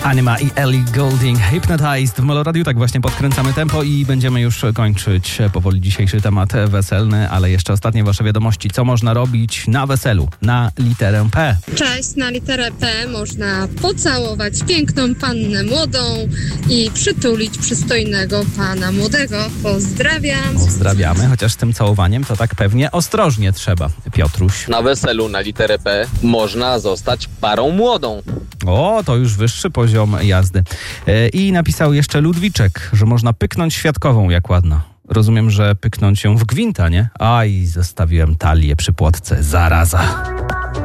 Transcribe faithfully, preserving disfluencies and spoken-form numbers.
Anima i Ellie Goulding, Hypnotized w Molo Radiu. Tak właśnie podkręcamy tempo i będziemy już kończyć powoli dzisiejszy temat weselny, ale jeszcze ostatnie wasze wiadomości. Co można robić na weselu na literę P? Cześć, na literę P można pocałować piękną pannę młodą i przytulić przystojnego pana młodego. Pozdrawiam. Pozdrawiamy, chociaż z tym całowaniem to tak pewnie ostrożnie trzeba. Piotruś. Na weselu na literę P można zostać parą młodą. O, to już wyższy poziom jazdy. E, I napisał jeszcze Ludwiczek, że można pyknąć świadkową, jak ładna. Rozumiem, że pyknąć ją w gwinta, nie? Aj, zostawiłem talię przy płotce. Zaraza.